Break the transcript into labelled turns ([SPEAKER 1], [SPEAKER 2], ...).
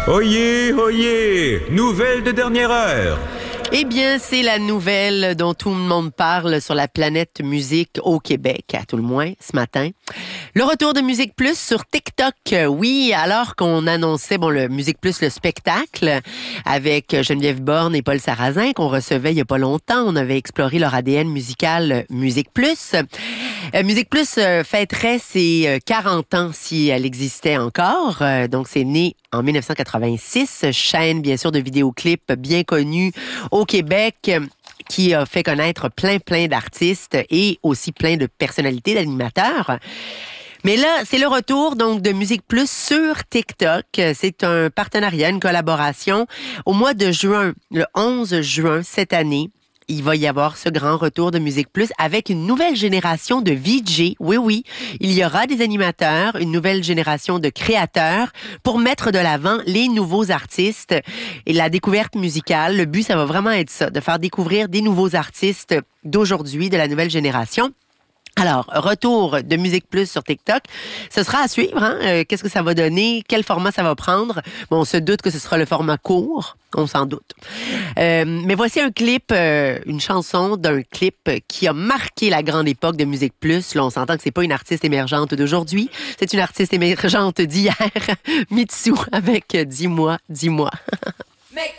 [SPEAKER 1] Oyez, oyez, nouvelle de dernière heure.
[SPEAKER 2] Eh bien, c'est la nouvelle dont tout le monde parle sur la planète musique au Québec, à tout le moins, ce matin. Le retour de Musique Plus sur TikTok. Oui, alors qu'on annonçait, le Musique Plus, le spectacle, avec Geneviève Borne et Paul Sarrazin, qu'on recevait il y a pas longtemps. On avait exploré leur ADN musical Musique Plus. Musique Plus fêterait ses 40 ans si elle existait encore. Donc, c'est né en 1986. Chaîne, bien sûr, de vidéoclips bien connue au Québec, qui a fait connaître plein d'artistes et aussi plein de personnalités, d'animateurs. Mais là, c'est le retour donc de Musique Plus sur TikTok. C'est un partenariat, une collaboration. Au mois de juin, le 11 juin cette année, il va y avoir ce grand retour de Musique Plus avec une nouvelle génération de VJ. Oui, il y aura des animateurs, une nouvelle génération de créateurs pour mettre de l'avant les nouveaux artistes et la découverte musicale. Le but, ça va vraiment être ça, de faire découvrir des nouveaux artistes d'aujourd'hui, de la nouvelle génération. Alors, retour de Musique Plus sur TikTok. Ce sera à suivre, hein? Qu'est-ce que ça va donner? Quel format ça va prendre? Bon, on se doute que ce sera le format court. On s'en doute. Mais voici un clip, une chanson d'un clip qui a marqué la grande époque de Musique Plus. Là, on s'entend que c'est pas une artiste émergente d'aujourd'hui. C'est une artiste émergente d'hier. Mitsou avec Dis-moi, dis-moi.